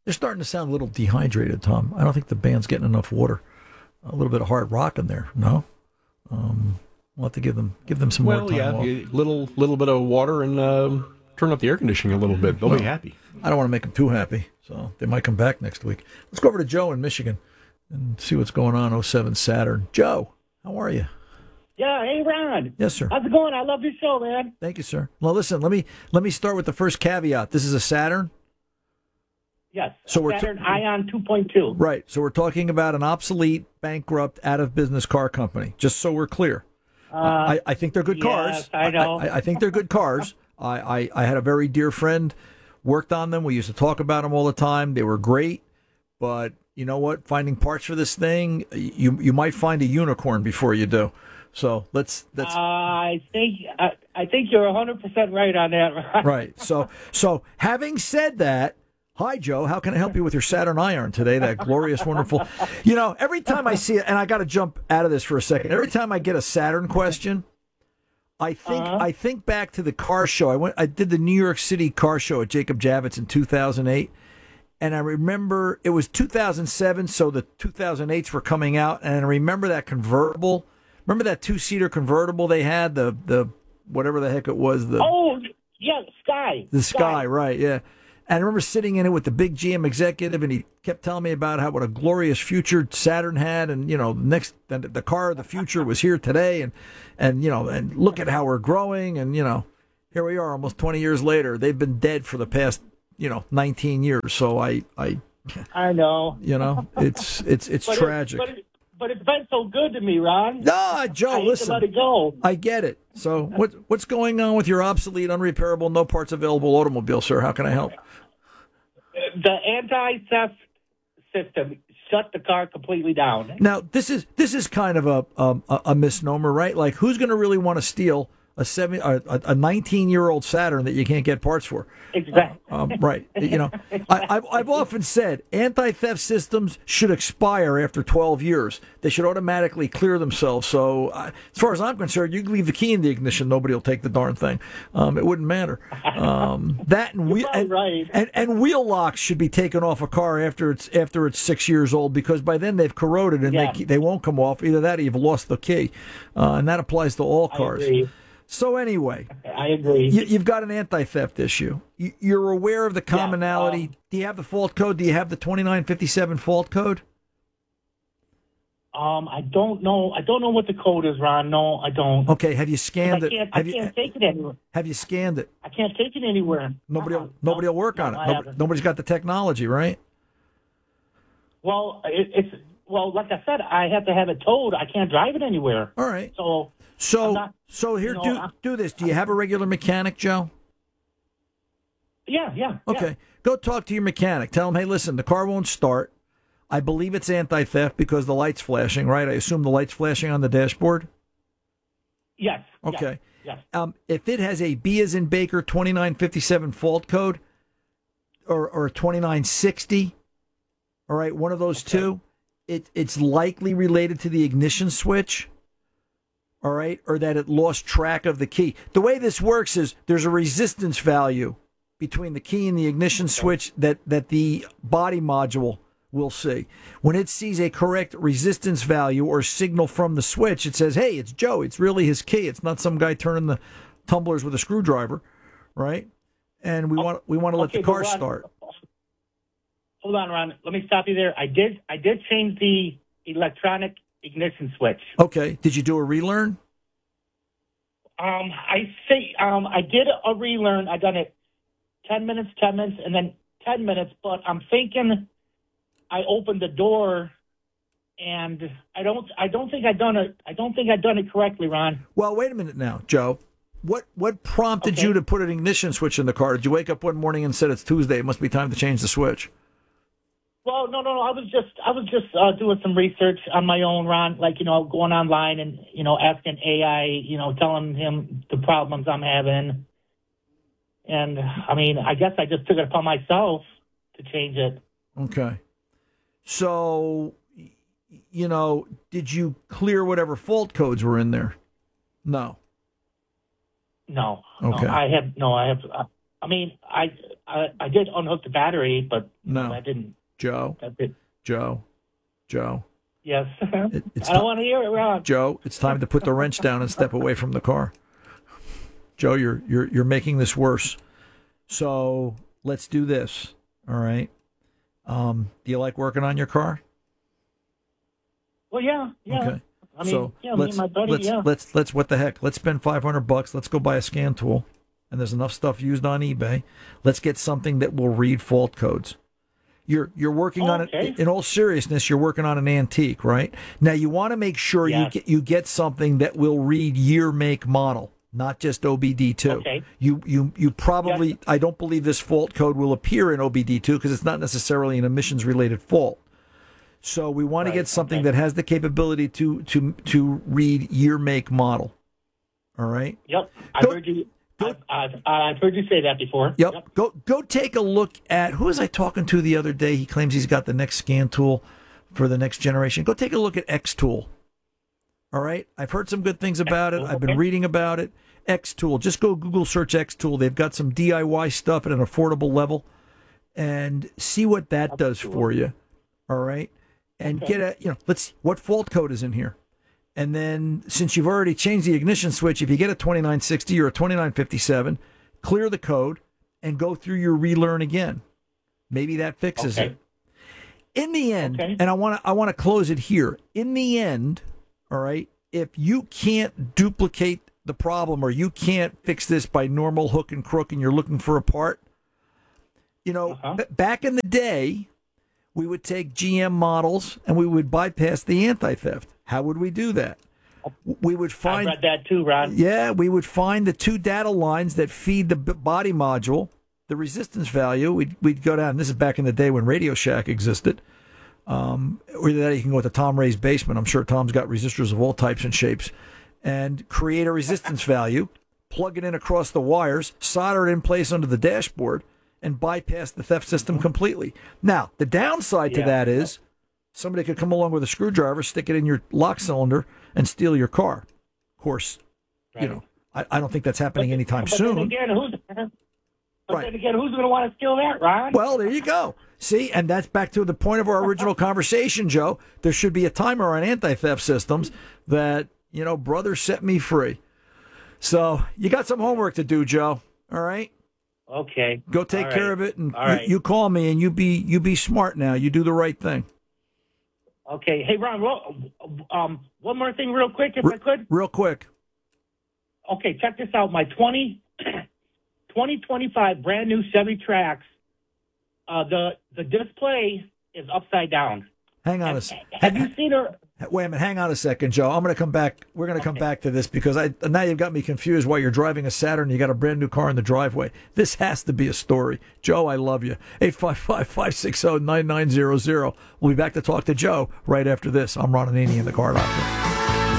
They're starting to sound a little dehydrated, Tom. I don't think the band's getting enough water. A little bit of hard rock in there. No, we'll have to give them some more time off. Little bit of water and turn up the air conditioning a little bit. They'll be happy. I don't want to make them too happy, so they might come back next week. Let's go over to Joe in Michigan and see what's going on. '07 Saturn. Joe, how are you? Yeah, hey Ron. Yes, sir. How's it going? I love your show, man. Thank you, sir. Well, listen, let me start with the first caveat. This is a Saturn. Yes. So Saturn Ion 2.2. Right. So we're talking about an obsolete, bankrupt, out of business car company. Just so we're clear. I think they're good cars. Yes, I know. I think they're good cars. I had a very dear friend worked on them. We used to talk about them all the time. They were great, but you know what? Finding parts for this thing, you might find a unicorn before you do. So let's. I think you're 100% right on that. Right. So having said that. Hi, Joe. How can I help you with your Saturn Iron today? That glorious, wonderful. Every time I see it, and I got to jump out of this for a second. Every time I get a Saturn question, I think back to the car show. I did the New York City car show at Jacob Javits in 2008, and I remember it was 2007, so the 2008s were coming out, and I remember that convertible. Remember that 2-seater convertible they had, the whatever the heck it was. Sky. The Sky, right? Yeah. And I remember sitting in it with the big GM executive, and he kept telling me about what a glorious future Saturn had, and the car of the future was here today, and look at how we're growing, and here we are, almost 20 years later. They've been dead for the past 19 years. So I know. It's tragic. But it's been so good to me, Ron. No, Joe, listen. Let it go. I get it. So what's going on with your obsolete, unrepairable, no parts available automobile, sir? How can I help? The anti-theft system shut the car completely down. Now, this is kind of a misnomer, right? Like, who's going to really want to steal a 19-year-old Saturn that you can't get parts for? Exactly. Right. I've often said anti-theft systems should expire after 12 years. They should automatically clear themselves. So, as far as I'm concerned, you can leave the key in the ignition. Nobody will take the darn thing. It wouldn't matter. That and wheel locks should be taken off a car after it's 6 years old, because by then they've corroded and they won't come off. Either that or you've lost the key, and that applies to all cars. I agree. So anyway, I agree. You've got an anti-theft issue. You're aware of the commonality. Do you have the fault code? Do you have the 2957 fault code? I don't know. I don't know what the code is, Ron. No, I don't. Okay. Have you scanned it? I can't take it anywhere. Have you scanned it? I can't take it anywhere. Nobody will work on it. Nobody's got the technology, right? Well, like I said, I have to have it towed. I can't drive it anywhere. All right. So here, do this. Do you have a regular mechanic, Joe? Yeah. Okay. Go talk to your mechanic. Tell him, hey, listen, the car won't start. I believe it's anti-theft because the light's flashing, right? I assume the light's flashing on the dashboard? Yes. Okay. Yes. If it has a B as in Baker 2957 fault code or 2960, all right, one of those two, it's likely related to the ignition switch. All right, or that it lost track of the key. The way this works is there's a resistance value between the key and the ignition switch that the body module will see. When it sees a correct resistance value or signal from the switch, it says, hey, it's Joe. It's really his key. It's not some guy turning the tumblers with a screwdriver, right? And we want to let the car start. Hold on, Ron. Let me stop you there. I did change the electronic ignition switch. Okay. Did you do a relearn? I did a relearn. I done it 10 minutes, and then 10 minutes. But I'm thinking I opened the door, and I don't think I done it. I don't think I done it correctly, Ron. Well, wait a minute now, Joe. What prompted you to put an ignition switch in the car? Did you wake up one morning and said it's Tuesday? It must be time to change the switch. Well, no. I was just doing some research on my own, Ron. Like, going online and asking AI, telling him the problems I'm having. And I mean, I guess I just took it upon myself to change it. Okay. So, did you clear whatever fault codes were in there? No. No. Okay. No, I have I mean, I did unhook the battery, but No. that didn't. Joe, That did. Joe. Yes. It's I don't want to hear it, Ron. Joe, it's time to put the wrench down and step away from the car. Joe, you're making this worse. So let's do this. All right. Do you like working on your car? Well, yeah. Okay. I mean, So me and my buddy, let's what the heck? Let's spend $500. Let's go buy a scan tool. And there's enough stuff used on eBay. Let's get something that will read fault codes. You're working on it. Okay. In all seriousness, you're working on an antique, right? Now you want to make sure Yes. you get something that will read year, make, model, not just OBD2. Okay. You probably Yes. I don't believe this fault code will appear in OBD2 because it's not necessarily an emissions related fault. So we want to Right, get something okay. that has the capability to read year, make, model. All right. Yep. Go- Heard you. I've heard you say that before. Yep. Go take a look at who was I talking to the other day? He claims he's got the next scan tool for the next generation. Go take a look at X Tool. All right. I've heard some good things about it. X-Tool, I've been okay. reading about it. X Tool. Just go Google search X Tool. They've got some DIY stuff at an affordable level, and see what that does for you. All right. And get a let's what fault code is in here. And then, since you've already changed the ignition switch, if you get a 2960 or a 2957, clear the code and go through your relearn again. Maybe that fixes Okay. it. In the end, Okay. and I want to close it here. In the end, all right, if you can't duplicate the problem or you can't fix this by normal hook and crook and you're looking for a part, back in the day, we would take GM models and we would bypass the anti-theft. How would we do that? We would I find, read that too, Ron. yeah, we would find the two data lines that feed the body module, the resistance value. We'd go down. This is back in the day when Radio Shack existed. Or that you can go to Tom Ray's basement. I'm sure Tom's got resistors of all types and shapes, and create a resistance value, plug it in across the wires, solder it in place under the dashboard, and bypass the theft system completely. Now, the downside to that is somebody could come along with a screwdriver, stick it in your lock cylinder, and steal your car. Of course, Right. I don't think that's happening anytime soon. Then again, who's Right. going to want to steal that, Ron? Well, there you go. See, and that's back to the point of our original conversation, Joe. There should be a timer on anti-theft systems that, brother set me free. So you got some homework to do, Joe. All right? Okay. Go take All care right. of it, and All right. you call me, and you be smart now. You do the right thing. Okay. Hey, Ron, one more thing real quick, if I could. Real quick. Okay, check this out. My 2025 brand new Chevy Trax, the display is upside down. Hang on a Have second. you seen her? Wait a minute. Hang on a second, Joe. I'm going to come back. We're going to come back to this because now you've got me confused while you're driving a Saturn. You got a brand new car in the driveway. This has to be a story. Joe, I love you. 855-560-9900. We'll be back to talk to Joe right after this. I'm Ron Ananian, the Car Doctor.